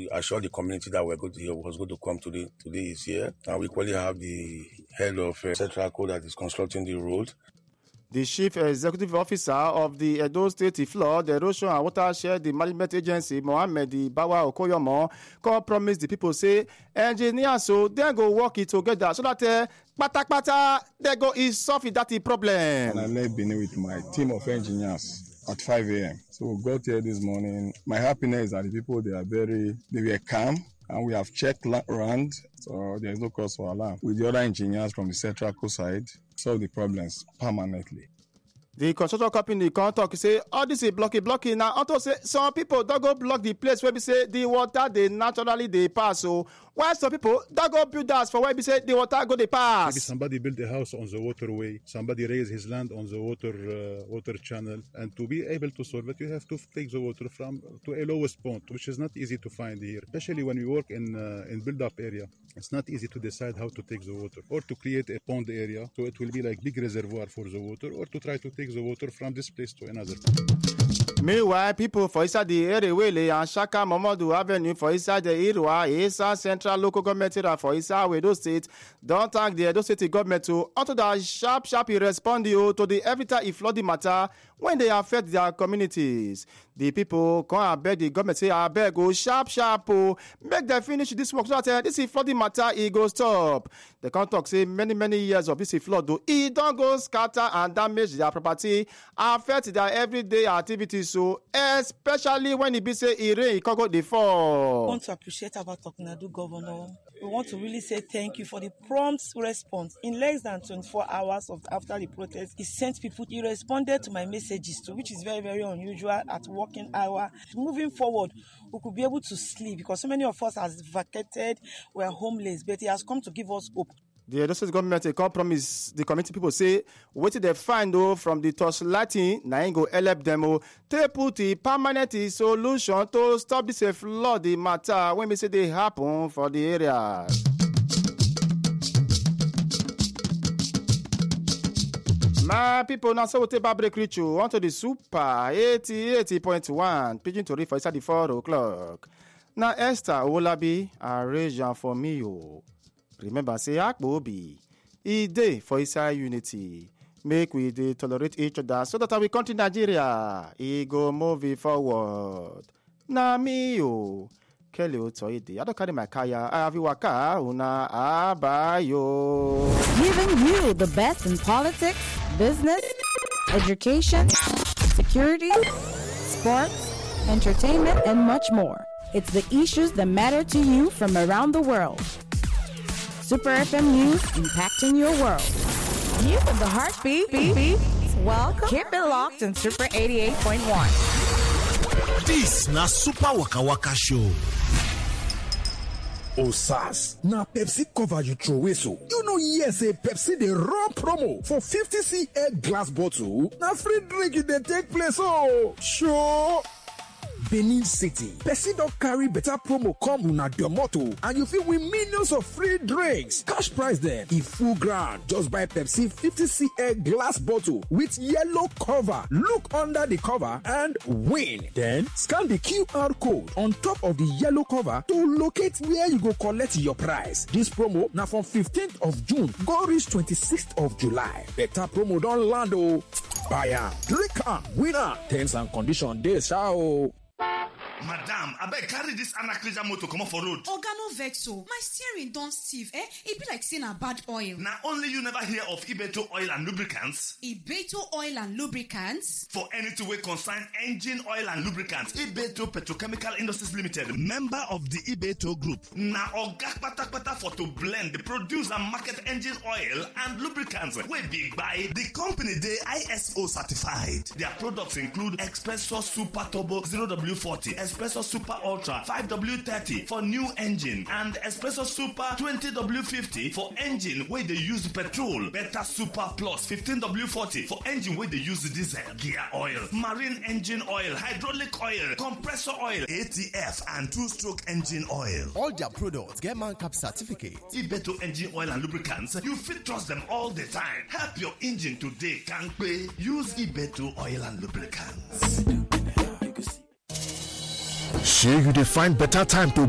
assured the community that he was going to come today. Today is here. And we equally have the head of Central that is constructing the road. The Chief Executive Officer of the Edo State Flood, Erosion and Watershed Management Agency, Mohammed Bawa Okoyomo, come promise the people, say, engineers, so they go work it together so that pata they go is solve that problem. And I left Benin with my team of engineers at 5 a.m. So we got here this morning. My happiness is that the people, they were calm. And we have checked around, so there is no cause for alarm. With the other engineers from the Central Coast side, solve the problems permanently. The construction company can talk, say, all this is blocky. Now, also say, some people don't go block the place where we say the water, they naturally they pass. So, why some people don't go build us for where we say the water go they pass? Maybe somebody built a house on the waterway, somebody raised his land on the water channel, and to be able to solve it, you have to take the water to a lowest point, which is not easy to find here, especially when we work in build-up area. It's not easy to decide how to take the water, or to create a pond area, so it will be like big reservoir for the water, or to try to take the water from this place to another. Meanwhile, people for inside the Erewele and Shaka Momodu Avenue for inside the Irwa, Isa Central Local Government area for inside Edo State, don't thank the Edo State government to onto the sharp respond to the every time flooding matter when they affect their communities. The people come and beg the government, say, I beg, go sharp, make them finish this work so that this flooding matter, it go stop. They can't talk, say, many years of this flood, though, it don't go scatter and damage their property, affect their everyday activities, so especially when it be say, it rain, it can't go the fall. I want to appreciate about Tokunadu Governor. We want to really say thank you for the prompt response. In less than 24 hours after the protest, he sent people, he responded to my messages too, which is very, very unusual at working hour. Moving forward, we could be able to sleep because so many of us has vacated, we're homeless, but he has come to give us hope. The Edo State government compromise the community people say what they find though from the torchlighting na go help them they put a permanent solution to stop this flood matter when we say they happen for the area. My people now so take break reach you onto the super 80.1 pidgin to read for inside the 4 o'clock. Now Esther Olabi arrange for me Remember, say Akbobi, e dey for inside unity. Make we dey tolerate each other so that our country Nigeria, e go move forward. Na me yo, Kelly Otoide. I don't carry my kaya. I have waka una abayo. Giving you the best in politics, business, education, security, sports, entertainment, and much more. It's the issues that matter to you from around the world. Super FM News, impacting your world. News of the heartbeat. Welcome. Keep it locked in Super 88.1. This na Super Waka Waka Show. Osas, na Pepsi cover you throw away so. You know yes, a Pepsi the raw promo for 50cl glass bottle. Na free drink in the take place oh. Sure. Benin City. Pepsi don't carry better promo come una your motto and you feel win millions of free drinks. Cash prize then. If full ground, just buy Pepsi 50cl glass bottle with yellow cover. Look under the cover and win. Then scan the QR code on top of the yellow cover to locate where you go collect your prize. This promo now from 15th of June go reach 26th of July. Better promo don't land oh. Buy am, drink am, winner. Terms and conditions dey sha. Madam, I beg carry this Anaklija motor come off for road. Oga no vex so. My steering don't stiff, eh? It be like saying a bad oil. Now only you never hear of Ibeto Oil and Lubricants. Ibeto Oil and Lubricants? For anything we concern engine oil and lubricants. Ibeto Petrochemical Industries Limited, member of the Ibeto Group. Now Oga Pata for to blend, produce and market engine oil and lubricants. We big buy the company they ISO certified. Their products include Espresso Super Turbo 0W40, Espresso Super Ultra 5W30 for new engine, and Espresso Super 20W50 for engine where they use petrol. Beta Super Plus 15W40 for engine where they use diesel. Gear oil, marine engine oil, hydraulic oil, compressor oil, ATF, and two-stroke engine oil. All their products get man cap certificate. Ibeto engine oil and lubricants, you fit trust them all the time. Help your engine today, can't pay. Use Ibeto oil and lubricants. Sure, you define better time to